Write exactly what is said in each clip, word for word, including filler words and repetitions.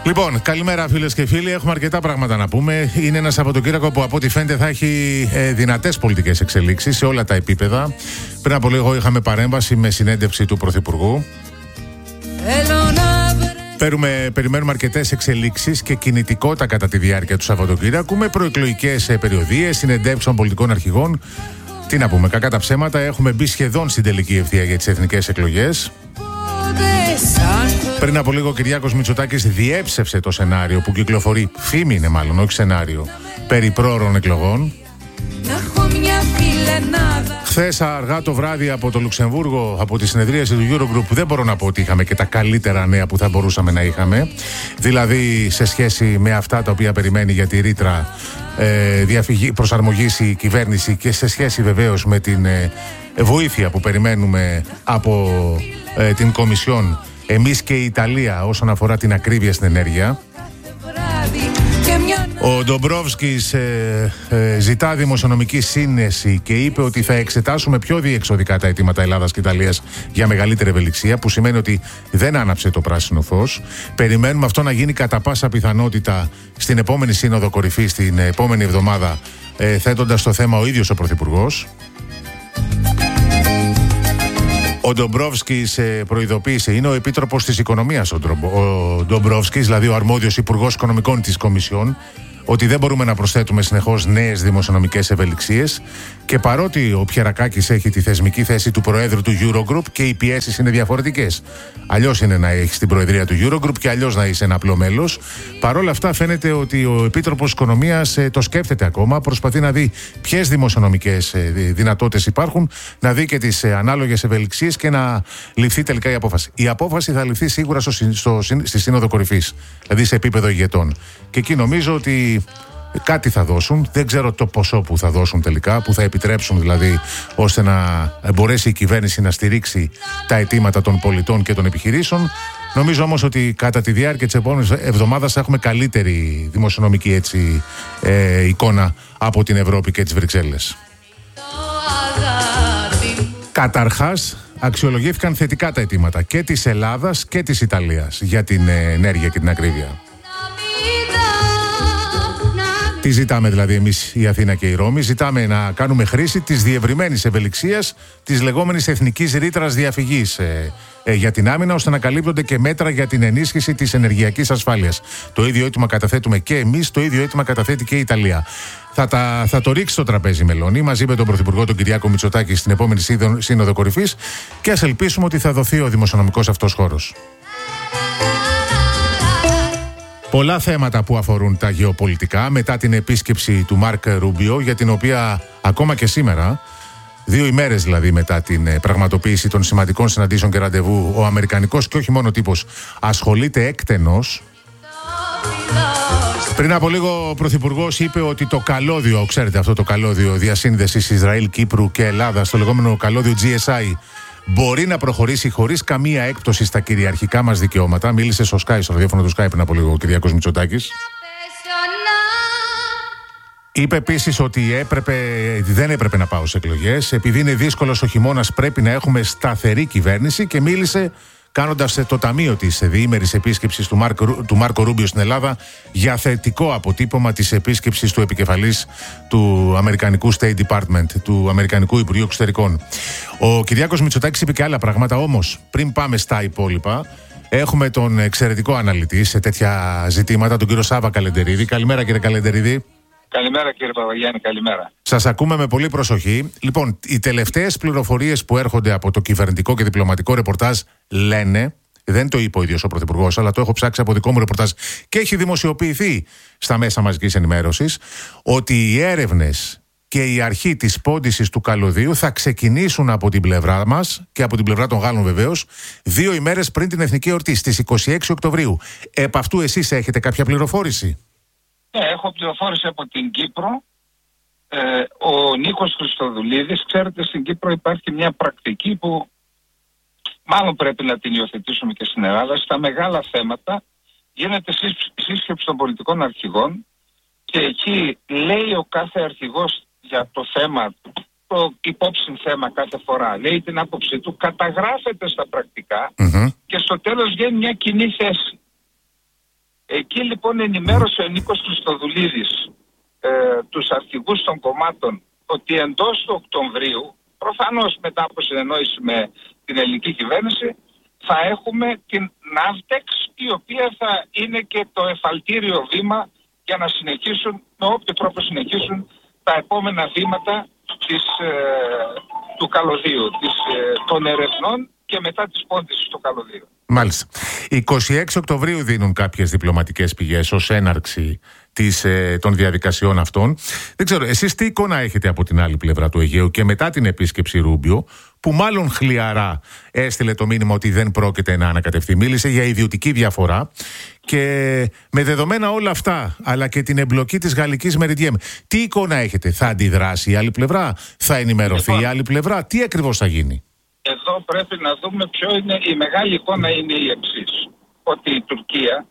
Λοιπόν, καλημέρα φίλες και φίλοι. Έχουμε αρκετά πράγματα να πούμε. Είναι ένα Σαββατοκύριακο που από ό,τι φαίνεται θα έχει ε, δυνατές πολιτικές εξελίξεις σε όλα τα επίπεδα. Πριν από λίγο είχαμε παρέμβαση με συνέντευξη του Πρωθυπουργού. Παίρουμε, περιμένουμε αρκετές εξελίξεις και κινητικότητα κατά τη διάρκεια του Σαββατοκύριακου με προεκλογικές περιοδίες, συνεντεύξεις των πολιτικών αρχηγών. Τι να πούμε, κακά τα ψέματα, έχουμε μπει σχεδόν στην τελική ευθεία για τις εθνικές εκλογές. Πριν από λίγο ο Κυριάκος Μητσοτάκης διέψευσε το σενάριο που κυκλοφορεί, φήμη είναι μάλλον, όχι σενάριο, περί πρόωρων εκλογών. Χθες αργά το βράδυ από το Λουξεμβούργο, από τη συνεδρίαση του Eurogroup, δεν μπορώ να πω ότι είχαμε και τα καλύτερα νέα που θα μπορούσαμε να είχαμε. Δηλαδή σε σχέση με αυτά τα οποία περιμένει για τη ρήτρα ε, διαφυγή, προσαρμογής η κυβέρνηση και σε σχέση βεβαίως με την ε, βοήθεια που περιμένουμε από ε, την Κομισιόν, εμείς και η Ιταλία όσον αφορά την ακρίβεια στην ενέργεια. Ο Ντομπρόφσκης ε, ε, ζητά δημοσιονομική σύνεση και είπε ότι θα εξετάσουμε πιο διεξοδικά τα αιτήματα Ελλάδας και Ιταλίας για μεγαλύτερη ευελιξία, που σημαίνει ότι δεν άναψε το πράσινο φως. Περιμένουμε αυτό να γίνει κατά πάσα πιθανότητα στην επόμενη σύνοδο κορυφής την επόμενη εβδομάδα, ε, θέτοντας το θέμα ο ίδιος ο Πρωθυπουργός. Ο Ντομπρόφσκης προειδοποίησε, είναι ο Επίτροπος της Οικονομίας ο Ντομπρόφσκης, δηλαδή ο αρμόδιος Υπουργός Οικονομικών της Κομισιόν, ότι δεν μπορούμε να προσθέτουμε συνεχώς νέες δημοσιονομικές ευελιξίες, και παρότι ο Πιερακάκης έχει τη θεσμική θέση του Προέδρου του Eurogroup και οι πιέσεις είναι διαφορετικές. Αλλιώς είναι να έχεις την Προεδρία του Eurogroup και αλλιώς να είσαι ένα απλό μέλος. Παρόλα αυτά φαίνεται ότι ο Επίτροπος Οικονομίας ε, το σκέφτεται ακόμα, προσπαθεί να δει ποιες δημοσιονομικές ε, δυνατότητες υπάρχουν, να δει και τις ε, ανάλογες ευελιξίες και να ληφθεί τελικά η απόφαση. Η απόφαση θα ληφθεί σίγουρα στο, στο, στη Σύνοδο Κορυφής, δηλαδή σε επίπεδο ηγετών. Και εκεί νομίζω ότι κάτι θα δώσουν, δεν ξέρω το ποσό που θα δώσουν τελικά, που θα επιτρέψουν δηλαδή ώστε να μπορέσει η κυβέρνηση να στηρίξει τα αιτήματα των πολιτών και των επιχειρήσεων. Νομίζω όμως ότι κατά τη διάρκεια της επόμενης εβδομάδας θα έχουμε καλύτερη δημοσιονομική έτσι, ε, εικόνα από την Ευρώπη και τις Βρυξέλλες. Καταρχάς, αξιολογήθηκαν θετικά τα αιτήματα και της Ελλάδας και της Ιταλίας για την ενέργεια και την ακρίβεια. Τι ζητάμε δηλαδή εμείς η Αθήνα και η Ρώμη? Ζητάμε να κάνουμε χρήση της διευρυμένης ευελιξίας, της λεγόμενης εθνικής ρήτρας διαφυγής ε, ε, για την άμυνα, ώστε να καλύπτονται και μέτρα για την ενίσχυση της ενεργειακής ασφάλειας. Το ίδιο αίτημα καταθέτουμε και εμείς, το ίδιο αίτημα καταθέτει και η Ιταλία. Θα, τα, θα το ρίξει στο τραπέζι Μελώνη μαζί με τον Πρωθυπουργό τον Κυριάκο Μητσοτάκη στην επόμενη Σύνοδο Κορυφής, και ας ελπίσουμε ότι θα δοθεί ο δημοσιονομικός αυτός χώρος. Πολλά θέματα που αφορούν τα γεωπολιτικά μετά την επίσκεψη του Μάρκ Ρούμπιο, για την οποία ακόμα και σήμερα, δύο ημέρες δηλαδή μετά την πραγματοποίηση των σημαντικών συναντήσεων και ραντεβού, ο αμερικανικός και όχι μόνο τύπος ασχολείται έκτενος. Πριν από λίγο ο Πρωθυπουργός είπε ότι το καλώδιο, ξέρετε αυτό το καλώδιο διασύνδεσης Ισραήλ, Κύπρου και Ελλάδας, το λεγόμενο καλώδιο τζι ες άι, μπορεί να προχωρήσει χωρίς καμία έκπτωση στα κυριαρχικά μας δικαιώματα. Μίλησε στο Sky, στο ραδιόφωνο του Sky πριν από λίγο ο Κυριάκος Μητσοτάκης. Είπε επίσης ότι έπρεπε, δεν έπρεπε να πάω σε εκλογές, επειδή είναι δύσκολος ο χειμώνας πρέπει να έχουμε σταθερή κυβέρνηση, και μίλησε κάνοντας το ταμείο της διήμερης επίσκεψης του, Μάρκο, του Μάρκο Ρούμπιο στην Ελλάδα για θετικό αποτύπωμα της επίσκεψης του επικεφαλής του Αμερικανικού State Department, του Αμερικανικού Υπουργείου Εξωτερικών. Ο Κυριάκος Μητσοτάκης είπε και άλλα πράγματα, όμως πριν πάμε στα υπόλοιπα, έχουμε τον εξαιρετικό αναλυτή σε τέτοια ζητήματα, τον κύριο Σάβα Καλεντερίδη. Καλημέρα κύριε Καλεντερίδη. Καλημέρα κύριε Παπαγιάννη, καλημέρα. Σας ακούμε με πολύ προσοχή. Λοιπόν, οι τελευταίες πληροφορίες που έρχονται από το κυβερνητικό και διπλωματικό ρεπορτάζ λένε, δεν το είπε ο ίδιος ο Πρωθυπουργός, αλλά το έχω ψάξει από δικό μου ρεπορτάζ και έχει δημοσιοποιηθεί στα μέσα μαζικής ενημέρωσης, ότι οι έρευνες και η αρχή της πόντισης του καλωδίου θα ξεκινήσουν από την πλευρά μας και από την πλευρά των Γάλλων βεβαίως, δύο ημέρες πριν την Εθνική Εορτή, στις είκοσι έξι Οκτωβρίου. Επ' αυτού εσείς έχετε κάποια πληροφόρηση? Ναι, έχω πληροφόρηση από την Κύπρο. Ε, ο Νίκος Χριστοδουλίδης, ξέρετε, στην Κύπρο υπάρχει μια πρακτική που μάλλον πρέπει να την υιοθετήσουμε και στην Ελλάδα. Στα μεγάλα θέματα γίνεται σύσκεψη των πολιτικών αρχηγών και εκεί λέει ο κάθε αρχηγός για το θέμα, το υπόψη θέμα κάθε φορά, λέει την άποψή του, καταγράφεται στα πρακτικά mm-hmm. και στο τέλος βγαίνει μια κοινή θέση. Ε, Εκεί λοιπόν ενημέρωσε ο Νίκος Χριστοδουλίδης ε, τους αρχηγούς των κομμάτων ότι εντός του Οκτωβρίου, προφανώς μετά από συνεννόηση με την ελληνική κυβέρνηση, θα έχουμε την Ναύτεξ, η οποία θα είναι και το εφαλτήριο βήμα για να συνεχίσουν, με όποιο τρόπο συνεχίσουν τα επόμενα βήματα της, ε, του καλωδίου, της, ε, των ερευνών και μετά της πόντισης του καλωδίου. Μάλιστα. είκοσι έξι Οκτωβρίου δίνουν κάποιες διπλωματικές πηγές ως έναρξη της, ε, των διαδικασιών αυτών. Δεν ξέρω, εσείς τι εικόνα έχετε από την άλλη πλευρά του Αιγαίου και μετά την επίσκεψη Ρούμπιο, που μάλλον χλιαρά έστειλε το μήνυμα ότι δεν πρόκειται να ανακατευτεί. Μίλησε για ιδιωτική διαφορά και με δεδομένα όλα αυτά, αλλά και την εμπλοκή της γαλλικής Μεριντιέμ, τι εικόνα έχετε? Θα αντιδράσει η άλλη πλευρά? Θα ενημερωθεί η άλλη πλευρά? Τι ακριβώς θα γίνει? Εδώ πρέπει να δούμε ποιο είναι η μεγάλη εικόνα. Είναι η εξής, ότι η Τουρκία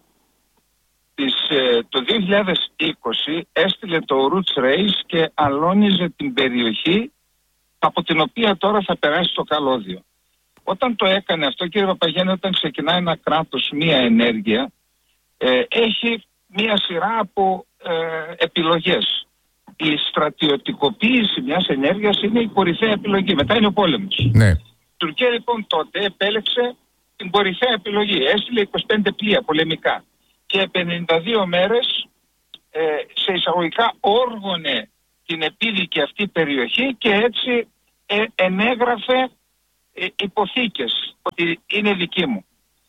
της, το δύο χιλιάδες είκοσι έστειλε το Roots Race και αλώνιζε την περιοχή από την οποία τώρα θα περάσει το καλώδιο. Όταν το έκανε αυτό, κύριε Παπαγέννη, όταν ξεκινάει ένα κράτος μία ενέργεια, ε, έχει μία σειρά από ε, επιλογές. Η στρατιωτικοποίηση μιας ενέργειας είναι η κορυφαία επιλογή. Μετά είναι ο πόλεμος. Ναι. Η Τουρκία λοιπόν τότε επέλεξε την κορυφαία επιλογή. Έστειλε είκοσι πέντε πλοία πολεμικά και πενήντα δύο μέρες ε, σε εισαγωγικά όργωνε την επίδικη αυτή περιοχή και έτσι ε, ενέγραφε ε, υποθήκες ότι είναι δική μου.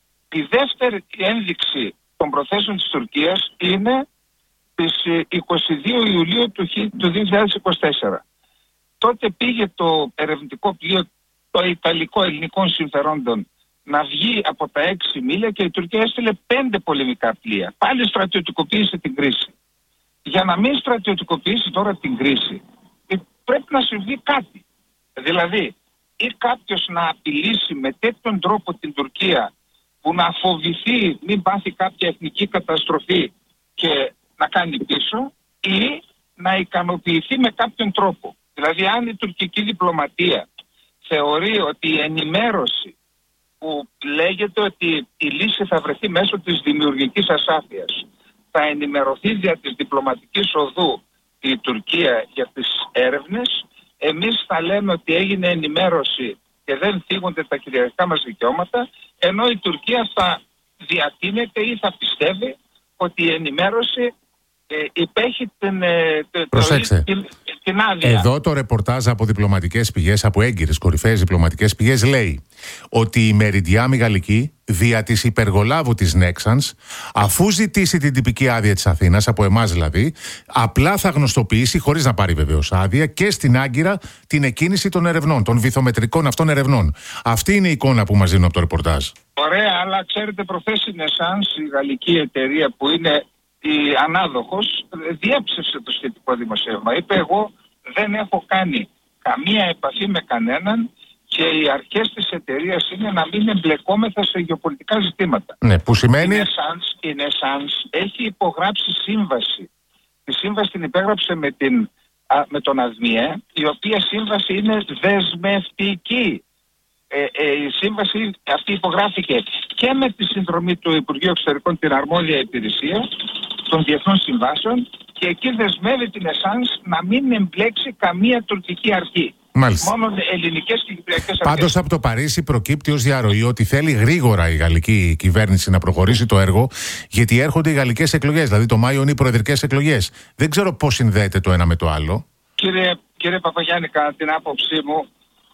Η δεύτερη ένδειξη των προθέσεων της Τουρκίας είναι στις είκοσι δύο Ιουλίου του δύο χιλιάδες είκοσι τέσσερα. Τότε πήγε το ερευνητικό πλοίο το Ιταλικό Ελληνικών Συμφερόντων να βγει από τα έξι μίλια και η Τουρκία έστειλε πέντε πολεμικά πλοία. Πάλι στρατιωτικοποίησε την κρίση. Για να μην στρατιωτικοποιήσει τώρα την κρίση, πρέπει να συμβεί κάτι. Δηλαδή, ή κάποιος να απειλήσει με τέτοιον τρόπο την Τουρκία που να φοβηθεί μην πάθει κάποια εθνική καταστροφή και να κάνει πίσω, ή να ικανοποιηθεί με κάποιον τρόπο. Δηλαδή, αν η τουρκική διπλωματία θεωρεί ότι η ενημέρωση που λέγεται ότι η λύση θα βρεθεί μέσω της δημιουργικής ασάφειας, θα ενημερωθεί δια της διπλωματικής οδού η Τουρκία για τις έρευνες, εμείς θα λέμε ότι έγινε ενημέρωση και δεν θίγονται τα κυριαρχικά μας δικαιώματα, ενώ η Τουρκία θα διατείνεται ή θα πιστεύει ότι η ενημέρωση ε, υπέχει την, ε, το, την, την άδεια. Εδώ το ρεπορτάζ από διπλωματικές πηγές, από έγκυρες κορυφαίες διπλωματικές πηγές, λέει ότι η Μεριντιάμ η γαλλική δια της υπεργολάβου της Νέξανς, αφού ζητήσει την τυπική άδεια της Αθήνας, από εμάς δηλαδή, απλά θα γνωστοποιήσει, χωρίς να πάρει βεβαίως άδεια, και στην Άγκυρα την εκκίνηση των ερευνών, των βυθομετρικών αυτών ερευνών. Αυτή είναι η εικόνα που μας δίνουν από το ρεπορτάζ. Ωραία, αλλά ξέρετε, προχθές η Νεσάνς, η γαλλική εταιρεία που είναι η ανάδοχος, διέψευσε το σχετικό δημοσίευμα. Είπε, εγώ δεν έχω κάνει καμία επαφή με κανέναν και οι αρχές της εταιρείας είναι να μην εμπλεκόμεθα σε γεωπολιτικά ζητήματα. Ναι, που σημαίνει... Η Νεσάνς έχει υπογράψει σύμβαση. Τη σύμβαση την υπέγραψε με, την, α, με τον ΑΔΜΙΕ, η οποία σύμβαση είναι δεσμευτική. Ε, ε, η σύμβαση αυτή υπογράφηκε και με τη συνδρομή του Υπουργείου Εξωτερικών, την αρμόδια υπηρεσία των διεθνών συμβάσεων, και εκεί δεσμεύει την Νεσάνς να μην εμπλέξει καμία τουρκική αρχή. Μάλιστα. Μόνο ελληνικές και κυπριακές αρχές. Πάντως από το Παρίσι προκύπτει ως διαρροή ότι θέλει γρήγορα η γαλλική κυβέρνηση να προχωρήσει το έργο, γιατί έρχονται οι γαλλικές εκλογές, δηλαδή το Μάιο είναι οι προεδρικές εκλογές. Δεν ξέρω πώς συνδέεται το ένα με το άλλο. Κύριε, κύριε Παπαγιάννη, κατά την άποψή μου,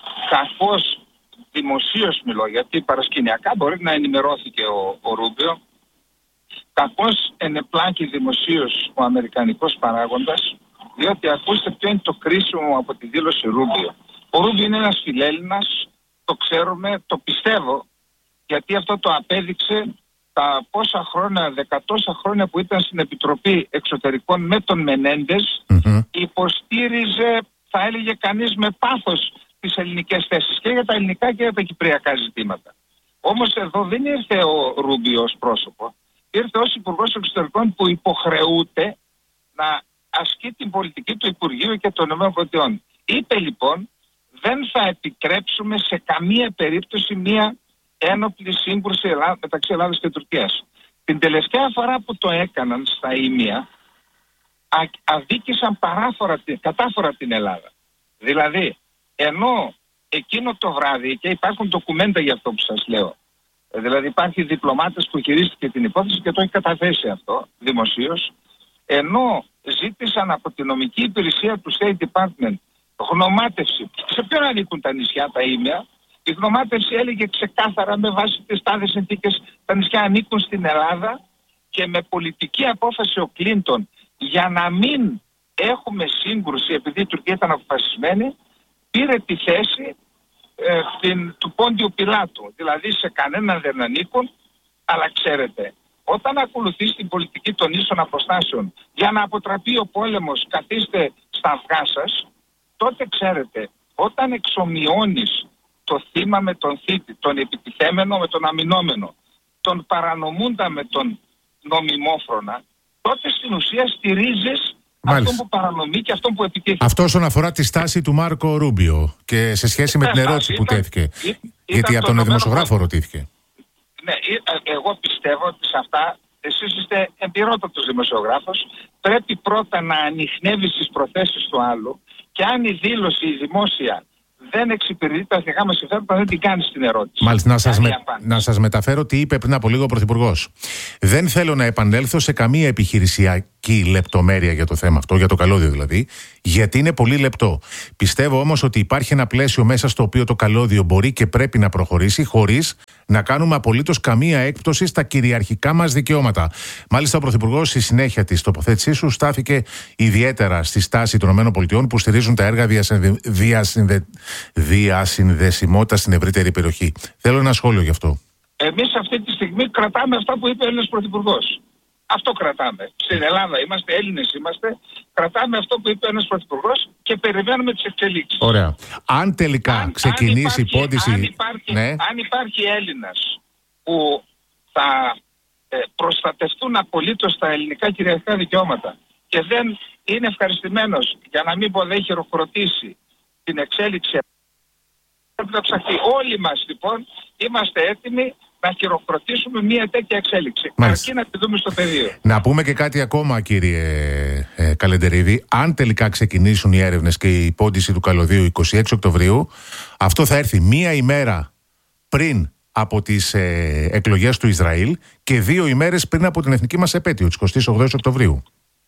καθώς δημοσίως μιλώ, γιατί παρασκηνιακά μπορεί να ενημερώθηκε ο, ο Ρούμπιο, καθώς ενεπλάκει δημοσίως ο αμερικανικός παράγοντας, διότι ακούστε ποιο είναι το κρίσιμο από τη δήλωση Ρούμπιο. Ο Ρούμπιο είναι ένας φιλέλληνας, το ξέρουμε, το πιστεύω, γιατί αυτό το απέδειξε τα πόσα χρόνια, δεκατόσα χρόνια που ήταν στην Επιτροπή Εξωτερικών με τον Μενέντες, mm-hmm. υποστήριζε, θα έλεγε κανείς, με πάθος τις ελληνικές θέσεις και για τα ελληνικά και για τα κυπριακά ζητήματα. Όμως εδώ δεν ήρθε ο Ρούμπιο ως πρόσωπο, ήρθε ως Υπουργός Εξωτερικών που υποχρεούται να ασκεί την πολιτική του Υπουργείου και των ΗΠΑ. Είπε λοιπόν, δεν θα επιτρέψουμε σε καμία περίπτωση μία ένοπλη σύγκρουση μεταξύ Ελλάδας και Τουρκίας. Την τελευταία φορά που το έκαναν στα Ήμια, αδίκησαν παράφορα, κατάφορα την Ελλάδα. Δηλαδή, ενώ εκείνο το βράδυ, και υπάρχουν ντοκουμέντα για αυτό που σας λέω, δηλαδή υπάρχει διπλωμάτες που χειρίστηκε την υπόθεση και το έχει καταθέσει αυτό δημοσίως, ενώ ζήτησαν από την νομική υπηρεσία του State Department γνωμάτευση. Σε ποιον ανήκουν τα νησιά, τα Ήμια? Η γνωμάτευση έλεγε ξεκάθαρα με βάση τις τάδες συνθήκες τα νησιά ανήκουν στην Ελλάδα, και με πολιτική απόφαση ο Κλίντον, για να μην έχουμε σύγκρουση επειδή η Τουρκία ήταν αποφασισμένη, πήρε τη θέση ε, την, του Πόντιου Πιλάτου. Δηλαδή σε κανέναν δεν ανήκουν, αλλά ξέρετε, όταν ακολουθείς την πολιτική των ίσων αποστάσεων για να αποτραπεί ο πόλεμος, καθίστε στα αυγά σας, τότε ξέρετε, όταν εξομοιώνεις το θύμα με τον θήτη, τον επιτιθέμενο με τον αμυνόμενο, τον παρανομούντα με τον νομιμόφρονα, τότε στην ουσία στηρίζεις αυτόν που παρανομεί και αυτόν που επιτίθεται. Αυτό όσον αφορά τη στάση του Μάρκο Ρούμπιο και σε σχέση με την ερώτηση που τέθηκε. Γιατί από τον δημοσιογράφο ρωτήθηκε. Ναι, εγώ πιστεύω ότι σε αυτά, εσείς είστε εμπειρότατος δημοσιογράφος, πρέπει πρώτα να ανιχνεύεις τις προθέσεις του άλλου, και αν η δήλωση η δημόσια δεν εξυπηρετεί τα εθνικά μας συμφέροντα, δεν την κάνεις την ερώτηση. Μάλιστα, να σας, με, να σας μεταφέρω τι είπε πριν από λίγο ο Πρωθυπουργός. Δεν θέλω να επανέλθω σε καμία επιχειρησιακή λεπτομέρεια για το θέμα αυτό, για το καλώδιο δηλαδή, γιατί είναι πολύ λεπτό. Πιστεύω όμως ότι υπάρχει ένα πλαίσιο μέσα στο οποίο το καλώδιο μπορεί και πρέπει να προχωρήσει, χωρίς να κάνουμε απολύτως καμία έκπτωση στα κυριαρχικά μας δικαιώματα. Μάλιστα, ο Πρωθυπουργός στη συνέχεια της τοποθέτησής του στάθηκε ιδιαίτερα στη στάση των ΗΠΑ που στηρίζουν τα έργα διασυνδε... διασυνδε... διασυνδεσιμότητα στην ευρύτερη περιοχή. Θέλω ένα σχόλιο γι' αυτό. Εμείς αυτή τη στιγμή κρατάμε αυτά που είπε ο Έλληνας Πρωθυπουργός. Αυτό κρατάμε. Στην Ελλάδα είμαστε, Έλληνες είμαστε, κρατάμε αυτό που είπε ο Έλληνας Πρωθυπουργός και περιμένουμε τις εξελίξεις. Ωραία. Αν τελικά αν, ξεκινήσει η πόντιση... Αν υπάρχει, ναι. αν υπάρχει Έλληνας που θα ε, προστατευτούν απολύτως τα ελληνικά κυριαρχικά δικαιώματα και δεν είναι ευχαριστημένος, για να μην πω δεν χειροκροτήσει την εξέλιξη, πρέπει να ψαχθεί. Όλοι μας λοιπόν είμαστε έτοιμοι να χειροκροτήσουμε μια τέτοια εξέλιξη. Αρκεί να τη δούμε στο πεδίο. Να πούμε και κάτι ακόμα, κύριε ε, Καλεντερίδη. Αν τελικά ξεκινήσουν οι έρευνες και η πόντιση του καλωδίου εικοστή έκτη Οκτωβρίου, αυτό θα έρθει μία ημέρα πριν από τις ε, εκλογές του Ισραήλ και δύο ημέρες πριν από την εθνική μας επέτειο, της εικοστής όγδοης Οκτωβρίου.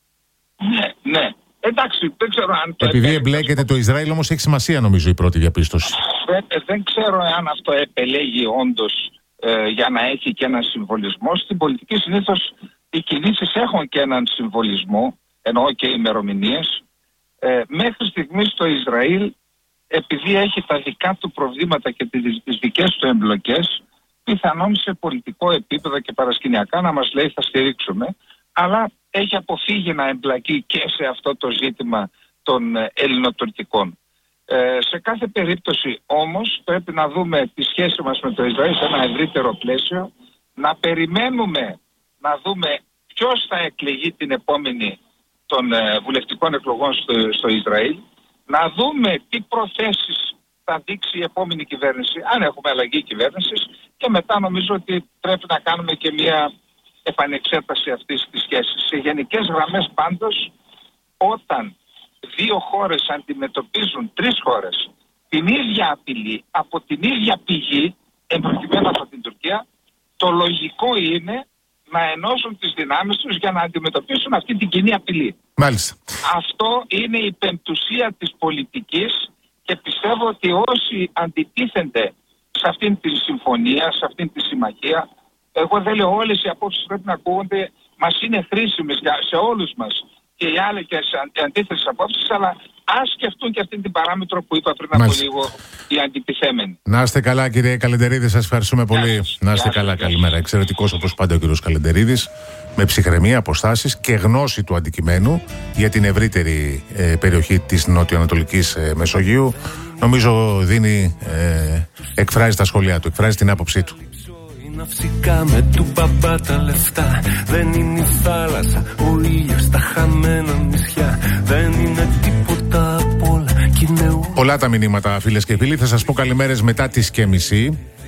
Ναι, ναι. Εντάξει, δεν ξέρω αν το Επειδή εμπλέκεται το Ισραήλ, όμως έχει σημασία νομίζω η πρώτη διαπίστωση. Δεν, δεν ξέρω αν αυτό επελέγει όντως ε, για να έχει και έναν συμβολισμό. Στην πολιτική συνήθως οι κινήσεις έχουν και έναν συμβολισμό, εννοώ και ημερομηνίες. Ε, μέχρι στιγμής το Ισραήλ, επειδή έχει τα δικά του προβλήματα και τις, τις δικές του εμπλοκές, πιθανόν σε πολιτικό επίπεδο και παρασκηνιακά να μας λέει θα στηρίξουμε, αλλά έχει αποφύγει να εμπλακεί και σε αυτό το ζήτημα των ελληνοτουρκικών. Ε, σε κάθε περίπτωση όμως πρέπει να δούμε τη σχέση μας με το Ισραήλ σε ένα ευρύτερο πλαίσιο, να περιμένουμε να δούμε ποιος θα εκλεγεί την επόμενη των ε, βουλευτικών εκλογών στο, στο Ισραήλ, να δούμε τι προθέσεις θα δείξει η επόμενη κυβέρνηση, αν έχουμε αλλαγή κυβέρνησης, και μετά νομίζω ότι πρέπει να κάνουμε και μια επανεξέταση αυτής της σχέσης. Σε γενικές γραμμές πάντως, όταν δύο χώρες αντιμετωπίζουν τρεις χώρες την ίδια απειλή από την ίδια πηγή, εμπροκειμένου από την Τουρκία, το λογικό είναι να ενώσουν τις δυνάμεις τους για να αντιμετωπίσουν αυτή την κοινή απειλή. Μάλιστα. Αυτό είναι η πεμπτουσία της πολιτικής και πιστεύω ότι όσοι αντιτίθενται σε αυτήν τη συμφωνία, σε αυτήν τη συμμαχία, εγώ δεν λέω όλες οι απόψεις πρέπει να ακούγονται, μας είναι χρήσιμες σε όλους μας και οι άλλοι και σε αντίθετες απόψεις, αλλά ας σκεφτούν και αυτή την παράμετρο που είπα πριν από λίγο οι αντιτιθέμενοι. Να είστε καλά, κύριε Καλεντερίδη, σας ευχαριστούμε πολύ. Γεια, να είστε γεια, καλά, γεια, καλημέρα. Εξαιρετικός όπως πάντα ο κύριος Καλεντερίδης, με ψυχραιμία, αποστάσεις και γνώση του αντικειμένου για την ευρύτερη ε, περιοχή της νοτιοανατολικής ε, Μεσογείου. Νομίζω δίνει, ε, εκφράζει τα σχόλιά του, εκφράζει την άποψή του. Ναυσικά με του μπαμπά τα λεφτά. Δεν είναι η θάλασσα, ο ήλιος, τα χαμένα νησιά. Δεν είναι τίποτα απ' όλα. Πολλά τα μηνύματα, φίλες και φίλοι. Θα σας πω καλημέρες μετά τις και μισή.